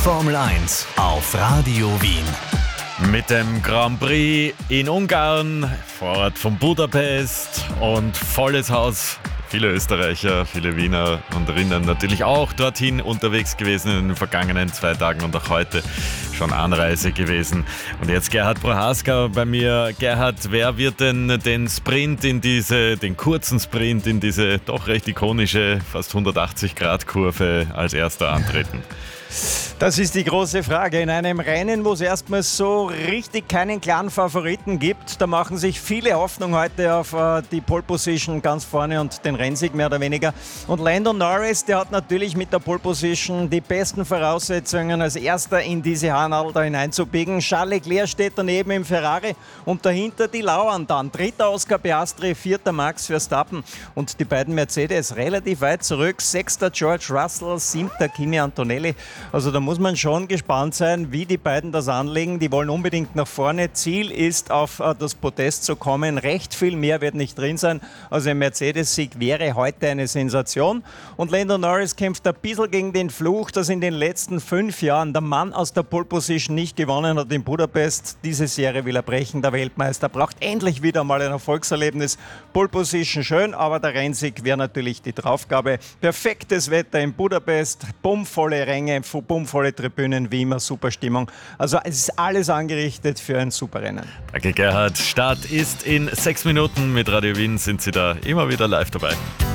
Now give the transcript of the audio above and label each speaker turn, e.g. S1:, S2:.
S1: Formel 1 auf Radio Wien.
S2: Mit dem Grand Prix in Ungarn, Vorort von Budapest und volles Haus. Viele Österreicher, viele Wiener und Rinnen natürlich auch dorthin unterwegs gewesen in den vergangenen 2 Tagen und auch heute schon Anreise gewesen. Und jetzt Gerhard Prohaska bei mir. Gerhard, wer wird denn den kurzen Sprint in diese doch recht ikonische, fast 180-Grad-Kurve als erster antreten?
S3: Das ist die große Frage. In einem Rennen, wo es erstmal so richtig keinen klaren Favoriten gibt, da machen sich viele Hoffnung heute auf die Pole Position ganz vorne und den Rennsieg mehr oder weniger. Und Lando Norris, der hat natürlich mit der Pole Position die besten Voraussetzungen, als erster in diese Haarnadel da hineinzubiegen. Charles Leclerc steht daneben im Ferrari und dahinter die lauern dann. Dritter Oscar Piastri, vierter Max Verstappen und die beiden Mercedes relativ weit zurück. Sechster George Russell, siebter Kimi Antonelli. Also da muss man schon gespannt sein, wie die beiden das anlegen. Die wollen unbedingt nach vorne. Ziel ist, auf das Podest zu kommen. Recht viel mehr wird nicht drin sein. Also ein Mercedes-Sieg wäre heute eine Sensation. Und Lando Norris kämpft ein bisschen gegen den Fluch, dass in den letzten 5 Jahren der Mann aus der Pole Position nicht gewonnen hat in Budapest. Diese Serie will er brechen. Der Weltmeister braucht endlich wieder mal ein Erfolgserlebnis. Pole Position schön, aber der Rennsieg wäre natürlich die Draufgabe. Perfektes Wetter in Budapest, bummvolle Ränge, bummvolle Tribünen, wie immer, super Stimmung. Also es ist alles angerichtet für ein super Rennen.
S2: Danke Gerhard. Start ist in 6 Minuten. Mit Radio Wien sind Sie da immer wieder live dabei.